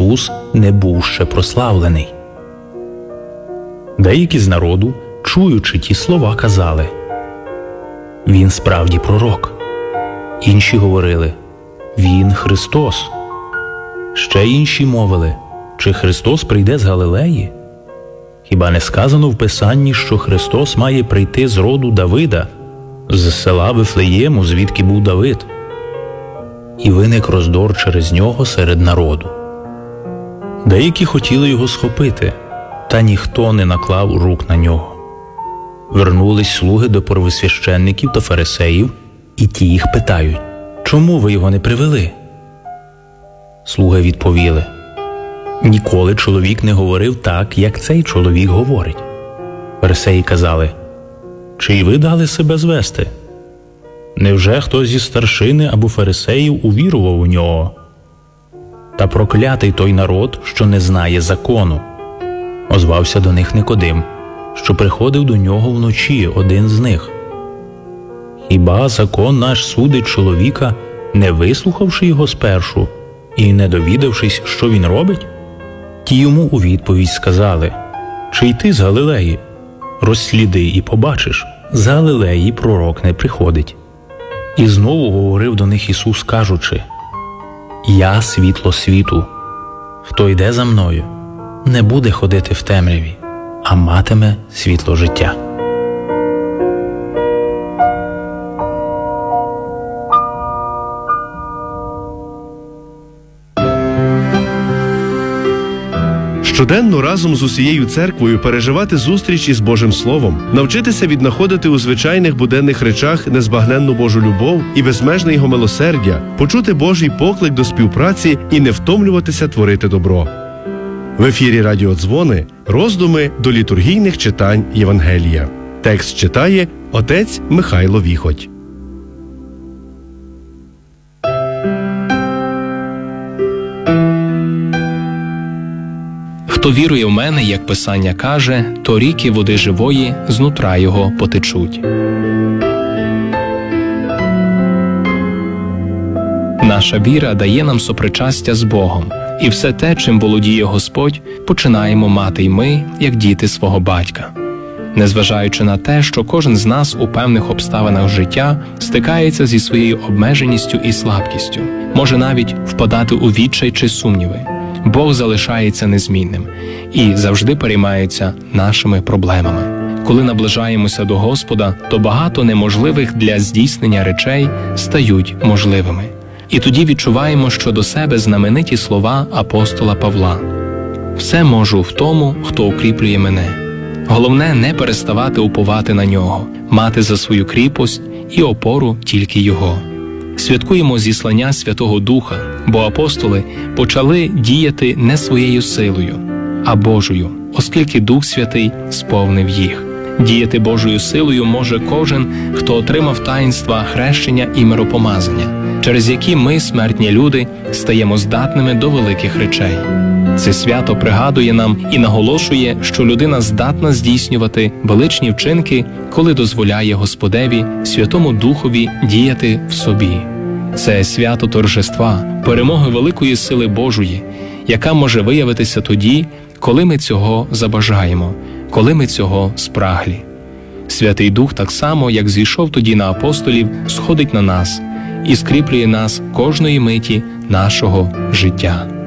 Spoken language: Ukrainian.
Ісус не був ще прославлений. Деякі з народу, чуючи ті слова, казали: «Він справді пророк». Інші говорили: «Він Христос». Ще інші мовили: «Чи Христос прийде з Галилеї? Хіба не сказано в Писанні, що Христос має прийти з роду Давида, з села Вифлеєму, звідки був Давид?» І виник роздор через нього серед народу. Деякі хотіли його схопити, та ніхто не наклав рук на нього. Вернулись слуги до первосвященників та фарисеїв, і ті їх питають: «Чому ви його не привели?» Слуги відповіли: «Ніколи чоловік не говорив так, як цей чоловік говорить». Фарисеї казали: «Чи й ви дали себе звести? Невже хтось зі старшини або фарисеїв увірував у нього? Та проклятий той народ, що не знає закону». Озвався до них Никодим, що приходив до нього вночі, один з них: «Хіба закон наш судить чоловіка, не вислухавши його спершу і не довідавшись, що він робить?» Ті йому у відповідь сказали: «Чи й ти з Галилеї? Розсліди і побачиш, з Галилеї пророк не приходить». І знову говорив до них Ісус, кажучи: «Я світло світу. Хто йде за мною, не буде ходити в темряві, а матиме світло життя». Щоденно разом з усією церквою переживати зустріч із Божим Словом, навчитися віднаходити у звичайних буденних речах незбагненну Божу любов і безмежне Його милосердя, почути Божий поклик до співпраці і не втомлюватися творити добро. В ефірі Радіодзвони роздуми до літургійних читань Євангелія. Текст читає отець Михайло Віхоть. Хто вірує в мене, як Писання каже, то ріки води живої з нутра його потечуть. Наша віра дає нам сопричастя з Богом, і все те, чим володіє Господь, починаємо мати й ми, як діти свого батька. Незважаючи на те, що кожен з нас у певних обставинах життя стикається зі своєю обмеженістю і слабкістю, може навіть впадати у відчай чи сумніви, Бог залишається незмінним і завжди переймається нашими проблемами. Коли наближаємося до Господа, то багато неможливих для здійснення речей стають можливими. І тоді відчуваємо щодо себе знамениті слова апостола Павла: «Все можу в тому, хто укріплює мене». Головне не переставати уповати на Нього, мати за свою кріпость і опору тільки Його. Святкуємо зіслання Святого Духа, бо апостоли почали діяти не своєю силою, а Божою, оскільки Дух Святий сповнив їх. Діяти Божою силою може кожен, хто отримав таїнства хрещення і миропомазання, через які ми, смертні люди, стаємо здатними до великих речей. Це свято пригадує нам і наголошує, що людина здатна здійснювати величні вчинки, коли дозволяє Господеві, Святому Духові діяти в собі. Це свято торжества, перемоги великої сили Божої, яка може виявитися тоді, коли ми цього забажаємо, коли ми цього спраглі. Святий Дух так само, як зійшов тоді на апостолів, сходить на нас і скріплює нас кожної миті нашого життя.